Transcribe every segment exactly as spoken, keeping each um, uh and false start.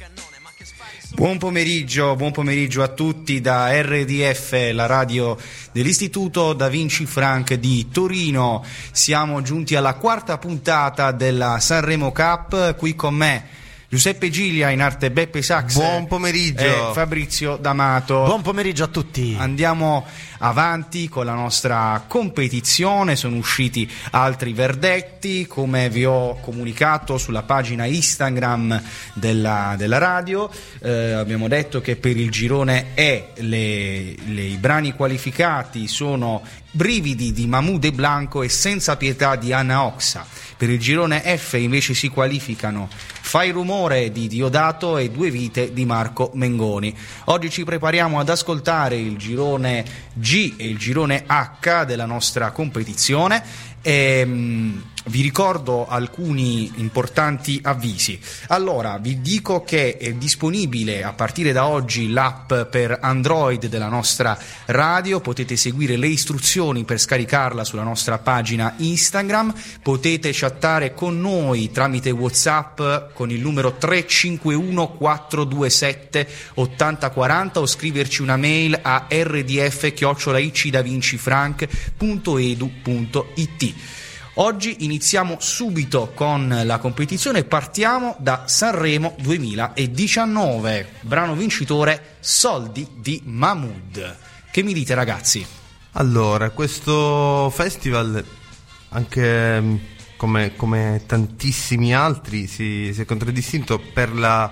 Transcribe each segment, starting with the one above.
Buon pomeriggio, buon pomeriggio a tutti da R D F, la radio dell'Istituto Da Vinci Frank di Torino. Siamo giunti alla quarta puntata della Sanremo Cup, qui con me Giuseppe Giglia, in arte Beppe Sax. Buon pomeriggio. E Fabrizio D'Amato. Buon pomeriggio a tutti. Andiamo avanti con la nostra competizione, sono usciti altri verdetti, come vi ho comunicato sulla pagina Instagram della, della radio. Eh, abbiamo detto che per il girone E le, le, i brani qualificati sono Brividi di Mahmood e Blanco e Senza pietà di Anna Oxa. Per il girone F invece si qualificano Fai rumore di Diodato e Due vite di Marco Mengoni. Oggi ci prepariamo ad ascoltare il girone G e il girone H della nostra competizione. E, mh, vi ricordo alcuni importanti avvisi. Allora, vi dico che è disponibile a partire da oggi l'app per Android della nostra radio, potete seguire le istruzioni per scaricarla sulla nostra pagina Instagram, potete chattare con noi tramite WhatsApp con il numero tre cinque uno quattro due sette otto zero quattro zero o scriverci una mail a r d f chiocciola i c davincifrank punto e d u punto i t. Oggi iniziamo subito con la competizione e partiamo da Sanremo duemiladiciannove, brano vincitore Soldi di Mahmood. Che mi dite, ragazzi? Allora, questo festival, anche come, come tantissimi altri, si, si è contraddistinto per la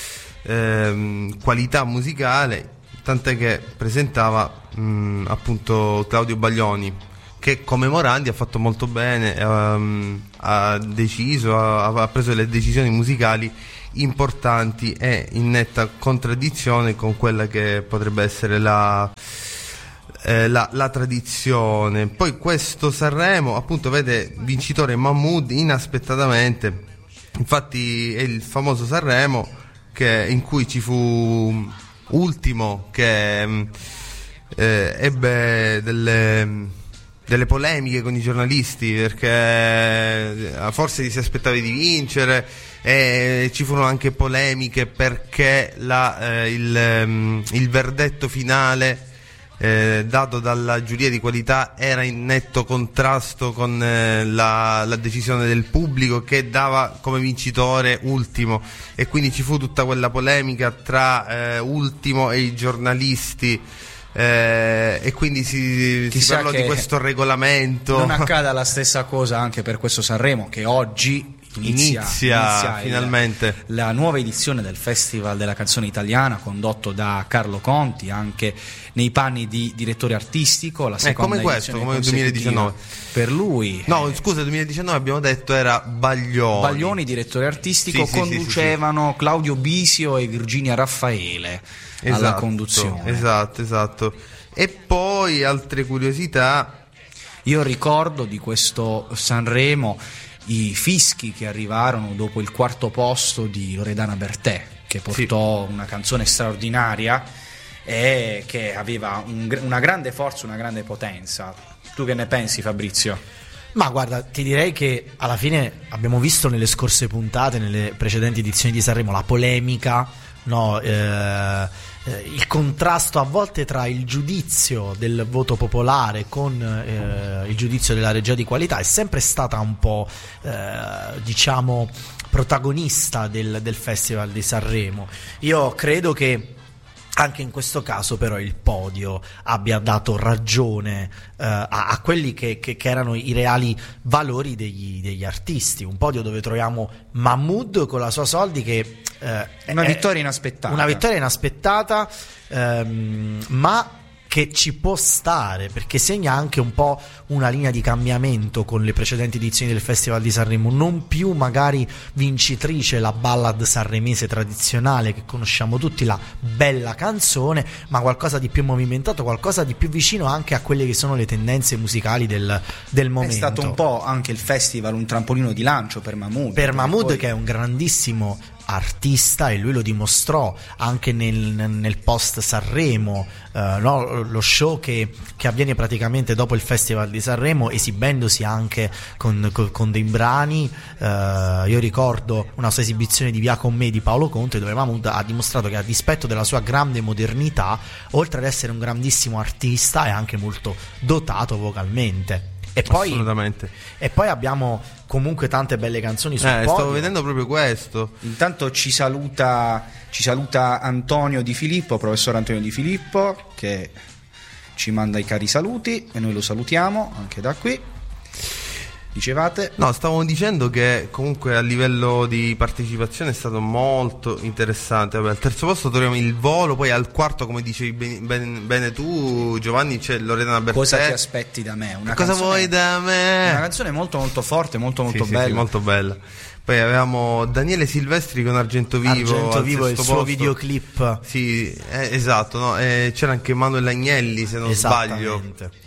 ehm, qualità musicale, tant'è che presentava mh, appunto Claudio Baglioni, che come Morandi ha fatto molto bene, um, ha deciso, ha, ha preso le decisioni musicali importanti e in netta contraddizione con quella che potrebbe essere la, eh, la, la tradizione. Poi questo Sanremo appunto vede vincitore Mahmood inaspettatamente, infatti è il famoso Sanremo che, in cui ci fu Ultimo che eh, ebbe delle... delle polemiche con i giornalisti, perché forse si aspettava di vincere, e ci furono anche polemiche perché la, eh, il, il verdetto finale eh, dato dalla giuria di qualità era in netto contrasto con eh, la, la decisione del pubblico, che dava come vincitore Ultimo, e quindi ci fu tutta quella polemica tra eh, Ultimo e i giornalisti. Eh, e quindi si, si parlò di questo regolamento. Non accada la stessa cosa anche per questo Sanremo, che oggi inizia, inizia, inizia finalmente il, la nuova edizione del Festival della canzone italiana, condotto da Carlo Conti, anche nei panni di direttore artistico. La seconda eh, come questo, come il duemiladiciannove per lui. No, eh, scusa, duemiladiciannove abbiamo detto era Baglioni. Baglioni, direttore artistico, sì, conducevano sì, sì, sì. Claudio Bisio e Virginia Raffaele. Esatto, alla conduzione. Esatto, esatto. E poi altre curiosità. Io ricordo di questo Sanremo i fischi che arrivarono dopo il quarto posto di Loredana Bertè, che portò sì. una canzone straordinaria e che aveva un, una grande forza, una grande potenza. Tu che ne pensi, Fabrizio? Ma guarda, ti direi che alla fine abbiamo visto nelle scorse puntate, nelle precedenti edizioni di Sanremo, la polemica, no, eh, eh, il contrasto a volte tra il giudizio del voto popolare con eh, il giudizio della regia di qualità è sempre stata un po' eh, diciamo protagonista del, del Festival di Sanremo. Io credo che anche in questo caso però il podio abbia dato ragione eh, a, a quelli che, che, che erano i reali valori degli, degli artisti. Un podio dove troviamo Mahmood con la sua Soldi, che eh, una è vittoria inaspettata, una vittoria inaspettata ehm, ma che ci può stare, perché segna anche un po' una linea di cambiamento con le precedenti edizioni del Festival di Sanremo. Non più magari vincitrice la ballad sanremese tradizionale che conosciamo tutti, la bella canzone, ma qualcosa di più movimentato, qualcosa di più vicino anche a quelle che sono le tendenze musicali del, del momento. È stato un po' anche il festival un trampolino di lancio per Mahmood. Per Mahmood poi... che è un grandissimo artista, e lui lo dimostrò anche nel, nel post Sanremo, eh, no? Lo show che, che avviene praticamente dopo il Festival di Sanremo, esibendosi anche con, con, con dei brani. Eh, io ricordo una sua esibizione di Via con me di Paolo Conte, dove Mahmood ha dimostrato che, a dispetto della sua grande modernità, oltre ad essere un grandissimo artista, è anche molto dotato vocalmente. E poi, assolutamente. E poi abbiamo comunque tante belle canzoni sul eh, podio. Stavo vedendo proprio questo. Intanto ci saluta, ci saluta Antonio Di Filippo, professor Antonio Di Filippo, che ci manda i cari saluti e noi lo salutiamo anche da qui. Dicevate? No, stavo dicendo che comunque a livello di partecipazione è stato molto interessante. Vabbè, al terzo posto troviamo Il Volo, poi al quarto, come dicevi ben, ben, bene tu, Giovanni, c'è Loredana Bertè. Cosa ti aspetti da me? Una Cosa canzone, vuoi da me? Una canzone molto molto forte, molto molto sì, bella. Sì, sì, molto bella. Poi avevamo Daniele Silvestri con Argento Vivo. Argento Vivo, il suo posto. videoclip. Sì, eh, esatto, no? eh, c'era anche Manuel Agnelli, se non sbaglio.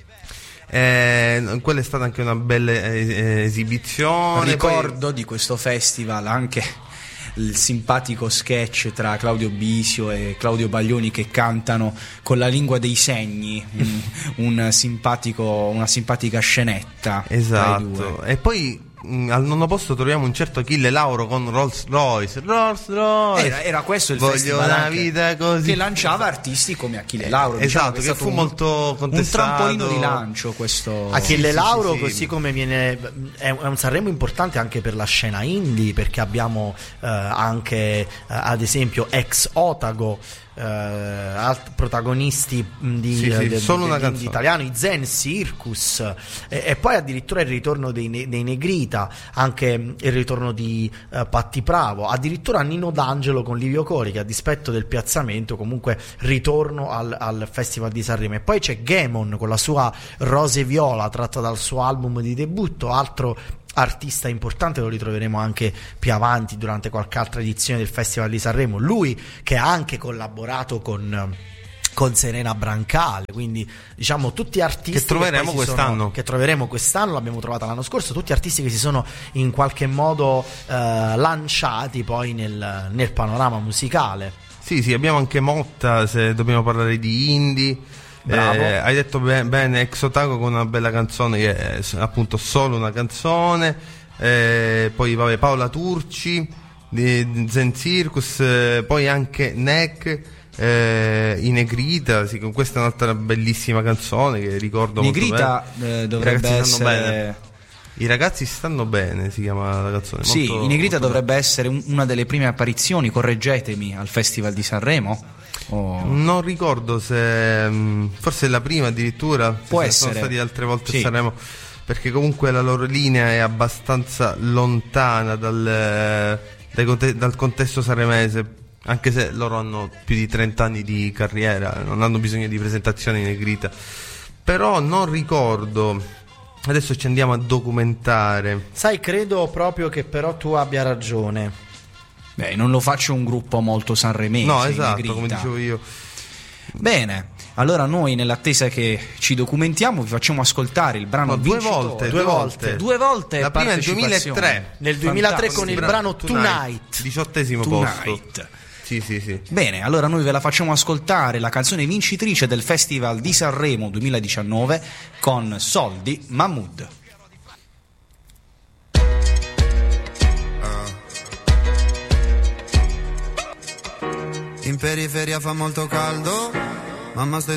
Eh, quella è stata anche una bella eh, esibizione. Ricordo poi... di questo festival anche il simpatico sketch tra Claudio Bisio e Claudio Baglioni che cantano con la lingua dei segni, un, un simpatico, una simpatica scenetta. Esatto. E poi mh, al nono posto troviamo un certo Achille Lauro con Rolls Royce. Rolls Royce. Era, era questo il Voglio festival una vita così, che lanciava artisti come Achille Lauro. Eh, diciamo esatto, che, che fu un, molto contestato. Un trampolino di lancio questo. Achille sì, Lauro, sì, sì, così sì. come viene, è un Sanremo importante anche per la scena indie, perché abbiamo eh, anche eh, ad esempio ex Otago, eh, alt- protagonisti di, sì, sì, de, solo de, una de, canzone. di italiano, i Zen Circus, e, e poi addirittura il ritorno dei, ne- dei Negrita, anche il ritorno di eh, Patti Bravo, addirittura Nino D'Angelo con Livio Cori, che a dispetto del piazzamento comunque ritorno al, al Festival di Sanremo. E poi c'è Gamon con la sua Rose Viola, tratta dal suo album di debutto, altro artista importante, lo ritroveremo anche più avanti durante qualche altra edizione del Festival di Sanremo. Lui che ha anche collaborato con con Serena Brancale, quindi diciamo tutti artisti che troveremo che quest'anno sono, che troveremo quest'anno, l'abbiamo trovata l'anno scorso, tutti artisti che si sono in qualche modo eh, lanciati poi nel, nel panorama musicale. Sì, sì, abbiamo anche Motta, se dobbiamo parlare di indie. Eh, hai detto bene, bene Ex Otago con una bella canzone che è appunto solo una canzone. Eh, poi vabbè, Paola Turci di Zen Circus, eh, poi anche Neck, eh, i Negrita, sì, questa è un'altra bellissima canzone che ricordo Negrita, molto bene. Eh, dovrebbe I essere bene. I ragazzi stanno bene, si chiama la canzone. Sì, molto, i Negrita molto dovrebbe bene. essere un, una delle prime apparizioni, correggetemi, al Festival di Sanremo. Oh. Non ricordo se forse è la prima addirittura. Può se essere. Sono stati altre volte sì. a Sanremo, perché comunque la loro linea è abbastanza lontana dal, dal, dal contesto sanremese, anche se loro hanno più di trenta anni di carriera, non hanno bisogno di presentazioni in Negrita. Però non ricordo, adesso ci andiamo a documentare. Sai, credo proprio che però tu abbia ragione. Beh, non lo faccio un gruppo molto sanremese. No, esatto, Negrita. come dicevo io. Bene, allora noi nell'attesa che ci documentiamo vi facciamo ascoltare il brano No, due vincitore. volte, due due volte, volte. due volte La prima nel partecipazione. duemilatré. Nel duemilatré con il Fantastico. brano Tonight. Diciottesimo Tonight. posto. Sì, sì, sì. Bene, allora noi ve la facciamo ascoltare, la canzone vincitrice del Festival di Sanremo duemiladiciannove con Soldi, Mahmood. In periferia fa molto caldo, mamma sto